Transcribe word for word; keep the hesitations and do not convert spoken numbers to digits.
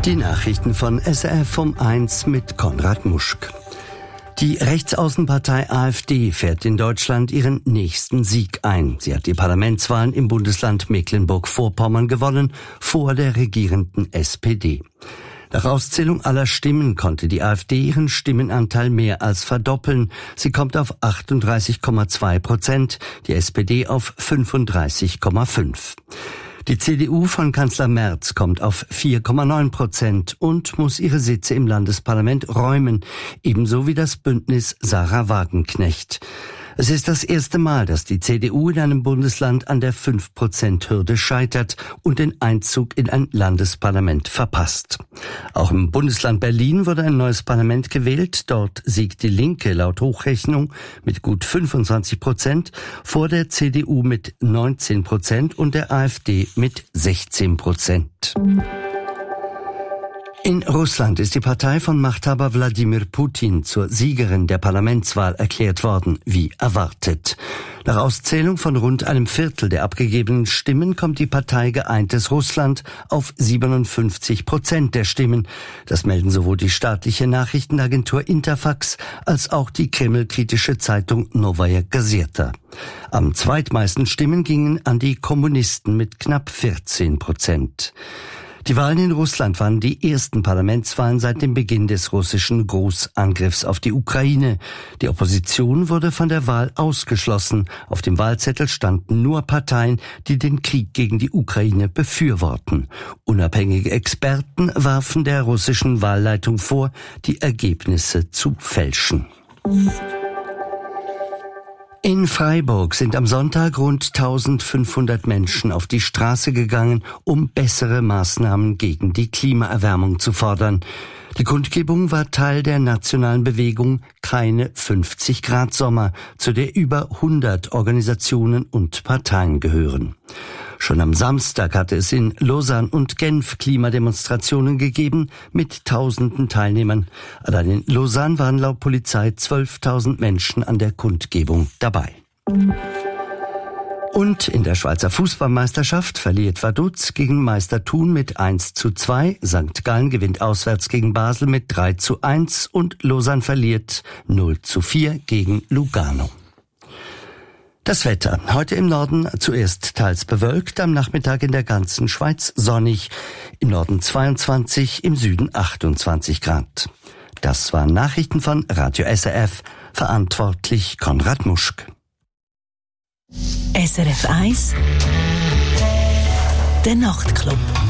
Die Nachrichten von S R F um eins mit Konrad Muschk. Die Rechtsaußenpartei AfD fährt in Deutschland ihren nächsten Sieg ein. Sie hat die Parlamentswahlen im Bundesland Mecklenburg-Vorpommern gewonnen, vor der regierenden S P D. Nach Auszählung aller Stimmen konnte die AfD ihren Stimmenanteil mehr als verdoppeln. Sie kommt auf achtunddreißig Komma zwei Prozent, die S P D auf fünfunddreißig Komma fünf. Die C D U von Kanzler Merz kommt auf vier Komma neun Prozent und muss ihre Sitze im Landesparlament räumen, ebenso wie das Bündnis Sarah Wagenknecht. Es ist das erste Mal, dass die C D U in einem Bundesland an der fünf Prozent Hürde scheitert und den Einzug in ein Landesparlament verpasst. Auch im Bundesland Berlin wurde ein neues Parlament gewählt. Dort siegt die Linke laut Hochrechnung mit gut fünfundzwanzig Prozent vor der C D U mit neunzehn Prozent und der AfD mit sechzehn Prozent. In Russland ist die Partei von Machthaber Wladimir Putin zur Siegerin der Parlamentswahl erklärt worden, wie erwartet. Nach Auszählung von rund einem Viertel der abgegebenen Stimmen kommt die Partei Geeintes Russland auf siebenundfünfzig Prozent der Stimmen. Das melden sowohl die staatliche Nachrichtenagentur Interfax als auch die kremlkritische Zeitung Novaya Gazeta. Am zweitmeisten Stimmen gingen an die Kommunisten mit knapp vierzehn Prozent. Die Wahlen in Russland waren die ersten Parlamentswahlen seit dem Beginn des russischen Großangriffs auf die Ukraine. Die Opposition wurde von der Wahl ausgeschlossen. Auf dem Wahlzettel standen nur Parteien, die den Krieg gegen die Ukraine befürworten. Unabhängige Experten warfen der russischen Wahlleitung vor, die Ergebnisse zu fälschen. In Freiburg sind am Sonntag rund eintausendfünfhundert Menschen auf die Straße gegangen, um bessere Maßnahmen gegen die Klimaerwärmung zu fordern. Die Kundgebung war Teil der nationalen Bewegung Keine fünfzig Grad Sommer, zu der über hundert Organisationen und Parteien gehören. Schon am Samstag hatte es in Lausanne und Genf Klimademonstrationen gegeben mit tausenden Teilnehmern. Allein in Lausanne waren laut Polizei zwölftausend Menschen an der Kundgebung dabei. Und in der Schweizer Fußballmeisterschaft verliert Vaduz gegen Meister Thun mit eins zu zwei, Sankt Gallen gewinnt auswärts gegen Basel mit drei zu eins und Lausanne verliert null zu vier gegen Lugano. Das Wetter. Heute im Norden zuerst teils bewölkt, am Nachmittag in der ganzen Schweiz sonnig. Im Norden zweiundzwanzig, im Süden achtundzwanzig Grad. Das waren Nachrichten von Radio S R F. Verantwortlich Konrad Muschk. S R F eins, der Nachtclub.